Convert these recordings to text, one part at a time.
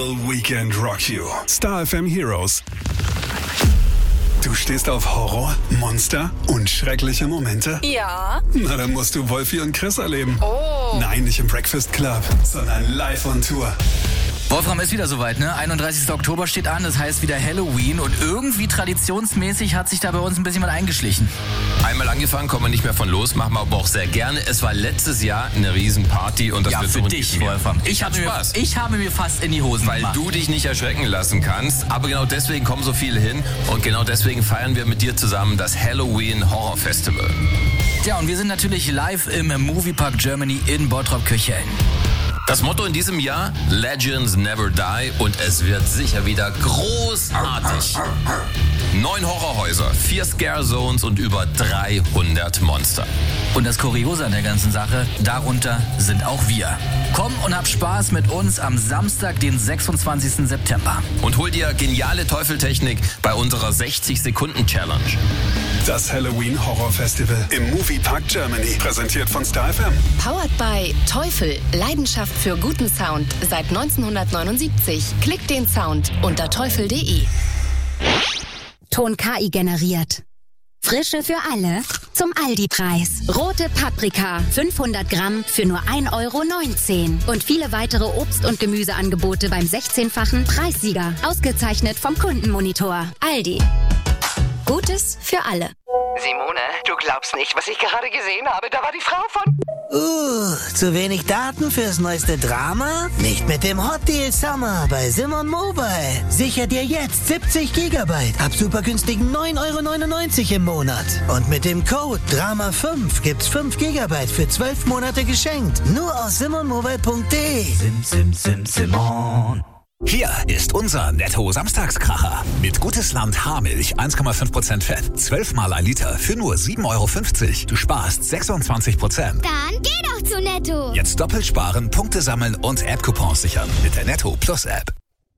All Weekend Rock You. Star FM Heroes. Du stehst auf Horror, Monster und schreckliche Momente? Ja. Na, dann musst du Wolfi und Chris erleben. Oh. Nein, nicht im Breakfast Club, sondern live on Tour. Wolfram, ist wieder soweit, ne? 31. Oktober steht an, das heißt wieder Halloween und irgendwie traditionsmäßig hat sich da bei uns ein bisschen was eingeschlichen. Einmal angefangen, kommen wir nicht mehr von los, machen wir aber auch sehr gerne. Es war letztes Jahr eine Riesenparty und das Ja, wird für dich, Wolfram. Ich habe mir fast in die Hosen Weil gemacht. du dich nicht erschrecken lassen kannst, aber genau deswegen kommen so viele hin und genau deswegen feiern wir mit dir zusammen das Halloween Horror Festival. Ja, und wir sind natürlich live im Moviepark Germany in Bottrop-Kirchhellen. Das Motto in diesem Jahr, Legends Never Die, und es wird sicher wieder großartig. 9 Horrorhäuser, 4 Scare Zones und über 300 Monster. Und das Kuriose an der ganzen Sache, darunter sind auch wir. Komm und hab Spaß mit uns am Samstag, den 26. September. Und hol dir geniale Teufeltechnik bei unserer 60-Sekunden-Challenge. Das Halloween Horror Festival im Moviepark Germany. Präsentiert von Star FM. Powered by Teufel. Leidenschaft für guten Sound seit 1979. Klick den Sound unter teufel.de. Ton KI generiert. Frische für alle zum Aldi-Preis. Rote Paprika, 500 Gramm für nur 1,19 €. Und viele weitere Obst- und Gemüseangebote beim 16-fachen Preissieger. Ausgezeichnet vom Kundenmonitor. Aldi. Gutes für alle. Simone, du glaubst nicht, was ich gerade gesehen habe. Da war die Frau von... Zu wenig Daten fürs neueste Drama? Nicht mit dem Hot Deal Summer bei Simon Mobile. Sicher dir jetzt 70 Gigabyte ab super günstigen 9,99 € im Monat. Und mit dem Code DRAMA5 gibt's 5 Gigabyte für 12 Monate geschenkt. Nur aus simonmobile.de. Simon. Hier ist unser Netto-Samstagskracher. Mit Gutes Land Haarmilch 1,5% Fett, 12 mal ein Liter für nur 7,50 €. Du sparst 26%. Dann geh doch zu Netto. Jetzt doppelt sparen, Punkte sammeln und App-Coupons sichern mit der Netto Plus App.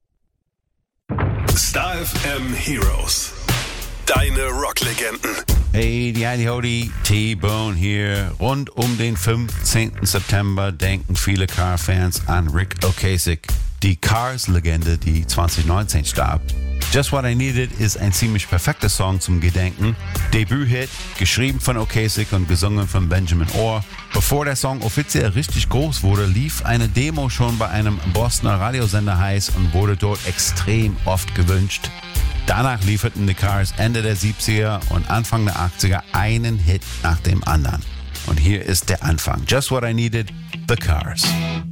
Star FM Heroes. Deine Rocklegenden. Hey, die Heidi Hodi, T-Bone hier. Rund um den 15. September denken viele Car-Fans an Rick Ocasek, die Cars-Legende, die 2019 starb. Just What I Needed ist ein ziemlich perfekter Song zum Gedenken. Debüthit, geschrieben von Ocasek und gesungen von Benjamin Orr. Bevor der Song offiziell richtig groß wurde, lief eine Demo schon bei einem Bostoner Radiosender heiß und wurde dort extrem oft gewünscht. Danach lieferten die Cars Ende der 70er und Anfang der 80er einen Hit nach dem anderen. Und hier ist der Anfang. Just What I Needed, The Cars.